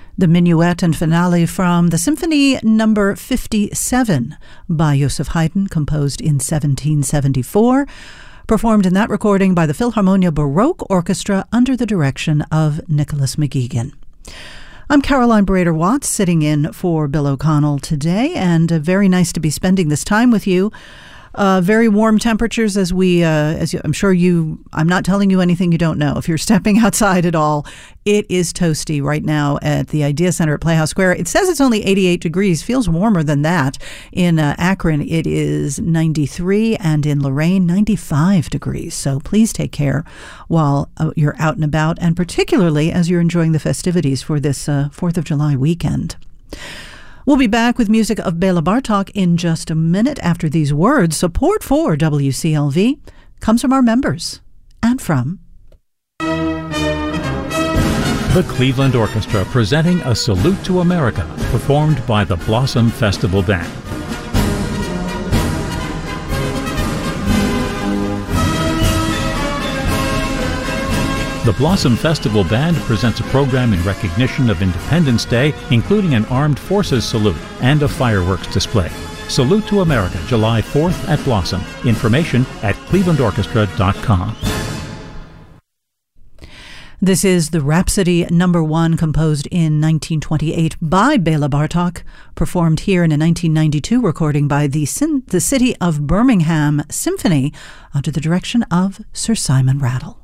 The minuet and finale from the Symphony No. 57 by Joseph Haydn, composed in 1774, performed in that recording by the Philharmonia Baroque Orchestra under the direction of Nicholas McGuigan. I'm Caroline Brader-Watts, sitting in for Bill O'Connell today, and very nice to be spending this time with you. Very warm temperatures as I'm sure I'm not telling you anything you don't know. If you're stepping outside at all, it is toasty right now at the Idea Center at Playhouse Square. It says it's only 88 degrees, feels warmer than that. In Akron, it is 93, and in Lorain, 95 degrees. So please take care while you're out and about, and particularly as you're enjoying the festivities for this 4th of July weekend. We'll be back with music of Béla Bartók in just a minute. After these words, support for WCLV comes from our members and from the Cleveland Orchestra, presenting A Salute to America, performed by the Blossom Festival Band. The Blossom Festival Band presents a program in recognition of Independence Day, including an Armed Forces salute and a fireworks display. Salute to America, July 4th at Blossom. Information at clevelandorchestra.com. This is the Rhapsody No. 1, composed in 1928 by Béla Bartók, performed here in a 1992 recording by the City of Birmingham Symphony under the direction of Sir Simon Rattle.